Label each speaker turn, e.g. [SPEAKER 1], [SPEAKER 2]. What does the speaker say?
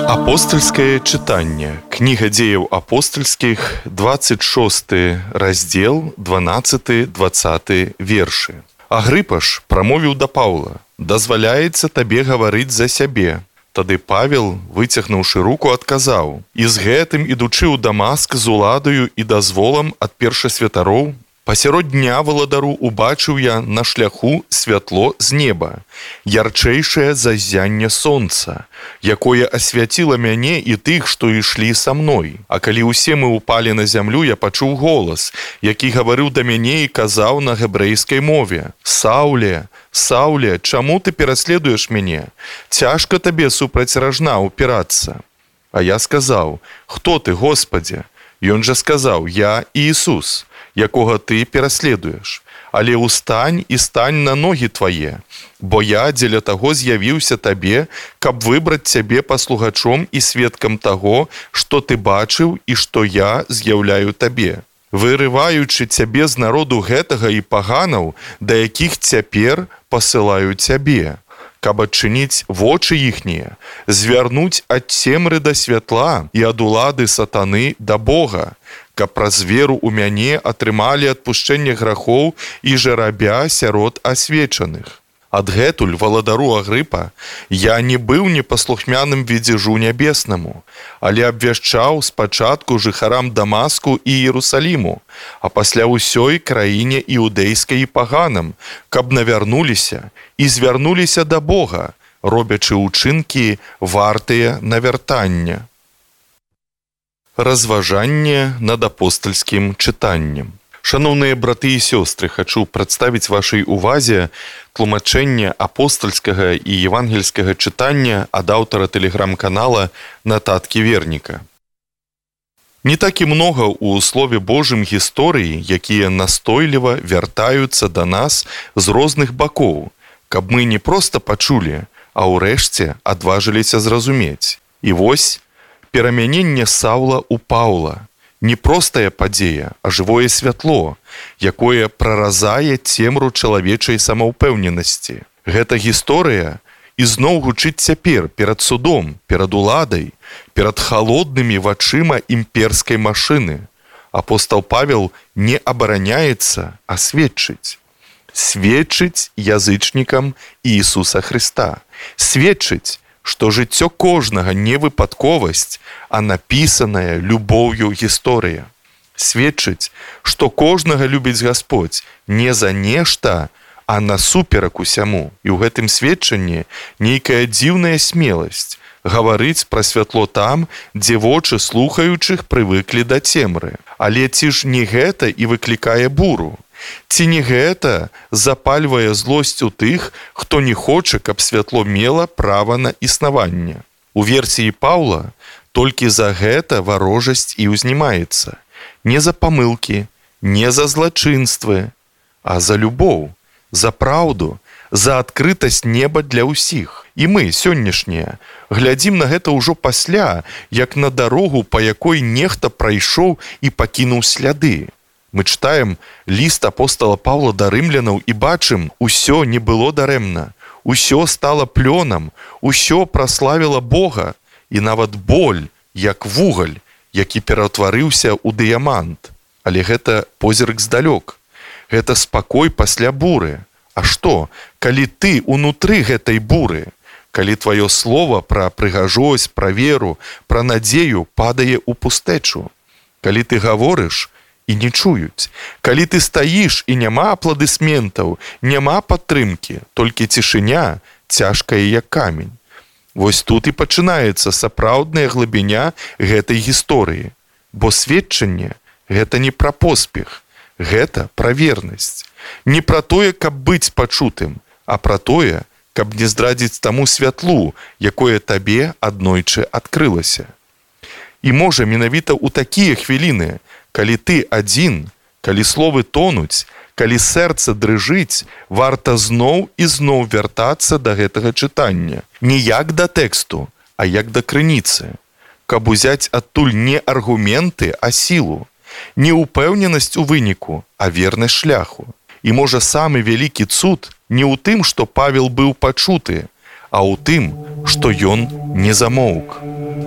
[SPEAKER 1] Апостольскае чытанне. Кніга дзеяў апостольскіх, 26 раздзел, 12-20 вершы. Агрыпа ж прамовіў да Паўла: «Дазваляецца табе гаварыць за сябе». Тады Павел, выцягнуўшы руку, адказаў: «І з гэтым, ідучы ў Дамаск з уладаю і дазволам ад першасвятароў, пасярод дня валадару убачыў я на шляху святло з неба, ярчэйшае за ззянне сонца, якое асвяціла мяне і тых, што ішлі са мной. А калі ўсе мы упалі на зямлю, я пачуў голас, які гаварыў да мяне і казаў на гэбрэйскай мове: Сауле, Сауле, чаму ты пераследуеш мяне? Цяжка табе супраць ражна упірацца. А я сказаў: Хто ты, Господзе? Ён жа сказаў: Я Іісус, якога ты пераследуеш. Але устань і стань на ногі твае, бо я дзеля таго з'явіўся табе, каб выбраць цябе паслугачом і сведкам таго, што ты бачыў і што я з'яўляю табе, вырываючы цябе з народу гэтага і паганаў, да якіх цяпер пасылаю цябе, каб адчыніць вочы іхнія, звярнуць ад цемры да святла і ад улады сатаны да Бога, каб праз веру ў мяне атрымалі адпушчэнне грахоў і жарабя сярод асвечаных. Адгэтуль, валадару Агрыпа, я не быў непаслухмяным відзежу нябеснаму, але абвяшчаў спачатку жыхарам Дамаску і Іерусаліму, а пасля ўсёй краіне іўдэйскай і паганам, каб навярнуліся і звярнуліся да Бога, робячы ўчынкі вартыя навяртання». Разважанне над апостольскім чытаннем. Шаноўныя браты і сёстры, хачу прадставіць вашай увазе тлумачэнне апостольскага і евангельскага чытання ад аўтара тэлеграм-канала Нататкі Верніка. Не так і многа ў Слове Божым гісторый, якія настойліва вяртаюцца да нас з розных бакоў, каб мы не проста пачулі, а ўрэшце адважыліся зразумець. І вось перамяненне Саўла ў Паўла. Не простая падзея, а жывое святло, якое праразае цемру чалавечай самаўпэўненасці. Гэта гісторыя ізноў гучыць цяпер перад судом, перад уладай, перад халоднымі вачыма імперскай машыны. Апостал Павел не абараняецца, а сведчыць. Сведчыць язычнікам Іісуса Хрыста. Сведчыць, што жыццё кожнага не выпадковасць, а напісаная любоўю гісторыя. Сведчыць, што кожнага любіць Гасподзь не за нешта, а насуперак усяму. І ў гэтым сведчанні нейкая дзіўная смеласць гаварыць пра святло там, дзе вочы слухаючых прывыклі да цемры. Але ці ж не гэта і выклікае буру? Ці не гэта запальвае злосць у тых, хто не хоча, каб святло мела права на існаванне? У версіі Паўла толькі за гэта варожасць і ўзнімаецца. Не за памылкі, не за злачынствы, а за любоў, за праўду, за адкрытасць неба для ўсіх. І мы, сённяшнія, глядзім на гэта ўжо пасля, як на дарогу, па якой нехта прайшоў і пакінуў сляды. Мы чытаем ліст апостала Паўла да рымлянаў і бачым, усё не было дарэмна, усё стала плёнам, усё праславіла Бога, і нават боль, як вугаль, які пераўтварыўся ў дыямант. Але гэта позірк здалёк, гэта спакой пасля буры. А што, калі ты унутры гэтай буры, калі тваё слова пра прыгажосць, пра веру, пра надзею падае ў пустэчу, калі ты гаворыш і не чуюць, калі ты стаіш і няма апладысментаў, няма падтрымкі, толькі цішыня, цяжкая як камень. Вось тут і пачынаецца сапраўдная глыбіня гэтай гісторыі. Бо сведчанне – гэта не пра поспех, гэта пра вернасць. Не пра тое, каб быць пачутым, а пра тое, каб не здрадзіць таму святлу, якое табе аднойчы адкрылася. І можа, менавіта ў такія хвіліны, калі ты адзін, калі словы тонуць, калі сэрца дрыжыць, варта зноў і зноў вяртацца да гэтага чытання. Не як да тэксту, а як да крыніцы. Каб узяць адтуль не аргументы, а сілу. Не ўпэўненасць у выніку, а вернасць шляху. І можа, самы вялікі цуд не ў тым, што Павел быў пачуты, а ў тым, што ён не замоўк.